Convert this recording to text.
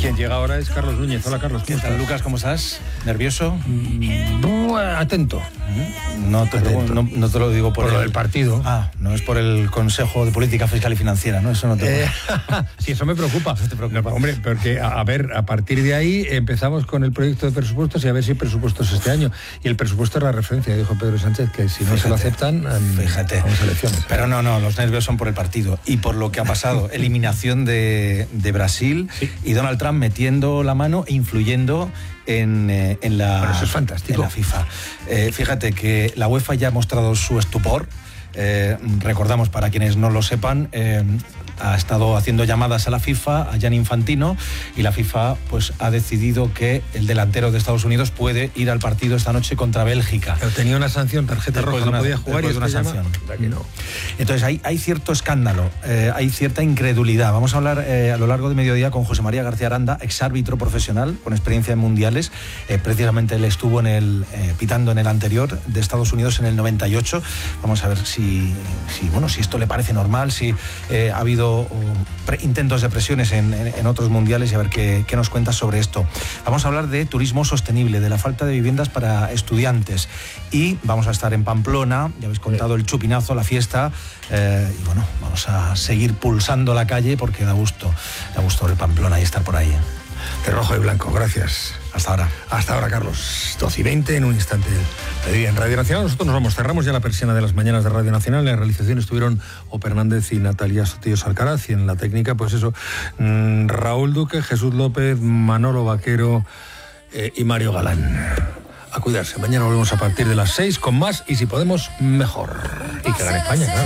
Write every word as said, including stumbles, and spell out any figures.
quien llega ahora es Carlos Núñez. Hola, Carlos. ¿Qué tal, Lucas? ¿Cómo estás? ¿Nervioso? Mm, atento. No te, Atento. No, no te lo digo por, por el, lo del partido. Ah, no es por el Consejo de Política Fiscal y Financiera, ¿no? Eso no te eh, Sí, eso me preocupa. Eso te preocupa. No, hombre, porque, a, a ver, a partir de ahí empezamos con el proyecto de presupuestos y a ver si hay presupuestos este año. Y el presupuesto es la referencia, dijo Pedro Sánchez, que si no fíjate, se lo aceptan, fíjate. vamos a elecciones. Pero no, no, los nervios son por el partido y por lo que ha pasado. Eliminación de, de Brasil, sí. Y Donald Trump metiendo la mano e influyendo en, eh, en, la, bueno, eso es fantástico. en la FIFA. Eh, fíjate que la UEFA ya ha mostrado su estupor. Eh, recordamos, para quienes no lo sepan, eh, ha estado haciendo llamadas a la FIFA, a Gianni Infantino, y la FIFA pues ha decidido que el delantero de Estados Unidos puede ir al partido esta noche contra Bélgica. Pero tenía una sanción, tarjeta roja, no podía jugar y de una sanción. No. Entonces hay, hay cierto escándalo, eh, hay cierta incredulidad. Vamos a hablar eh, a lo largo del mediodía con José María García Aranda, exárbitro profesional con experiencia en mundiales. Eh, precisamente él estuvo en el eh, pitando en el anterior de Estados Unidos en el noventa y ocho. Vamos a ver si, si bueno, si esto le parece normal, si eh, ha habido o pre intentos de presiones en, en, en otros mundiales, y a ver qué, qué nos cuentas sobre esto. Vamos a hablar de turismo sostenible, de la falta de viviendas para estudiantes, y vamos a estar en Pamplona, ya habéis contado el chupinazo, la fiesta, eh, y bueno, vamos a seguir pulsando la calle porque da gusto, da gusto ver Pamplona y estar por ahí. De rojo y blanco, gracias. Hasta ahora. Hasta ahora, Carlos. doce y veinte, en un instante en Radio Nacional. Nosotros nos vamos, cerramos ya la persiana de las mañanas de Radio Nacional. En la realización estuvieron Oper Hernández y Natalia Sotillos Alcaraz, y en la técnica, pues eso, Raúl Duque, Jesús López, Manolo Vaquero eh, y Mario Galán. A cuidarse. Mañana volvemos a partir de las seis con más, y si podemos, mejor. Y que gane España, claro.